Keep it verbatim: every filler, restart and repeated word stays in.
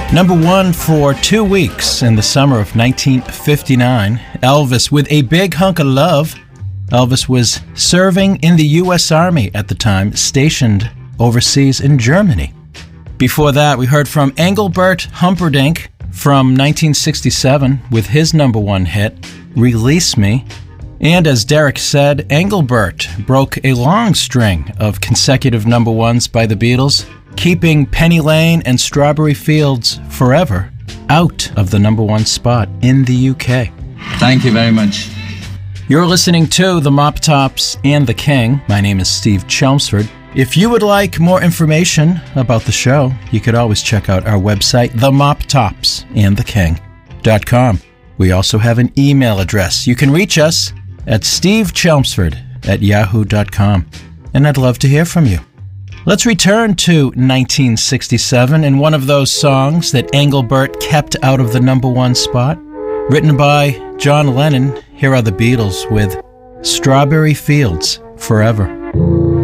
Number one for two weeks in the summer of nineteen fifty-nine, Elvis with A Big Hunk of Love. Elvis was serving in the U S Army at the time, stationed overseas in Germany. Before that, we heard from Engelbert Humperdinck from nineteen sixty-seven with his number one hit, Release Me. And as Derek said, Engelbert broke a long string of consecutive number ones by the Beatles, keeping Penny Lane and Strawberry Fields Forever out of the number one spot in the U K. Thank you very much. You're listening to The Mop Tops and The King. My name is Steve Chelmsford. If you would like more information about the show, you could always check out our website, the mop tops and the king dot com. We also have an email address. You can reach us at steve chelmsford at yahoo dot com, and I'd love to hear from you. Let's return to nineteen sixty-seven and one of those songs that Engelbert kept out of the number one spot. Written by John Lennon, here are the Beatles with Strawberry Fields Forever.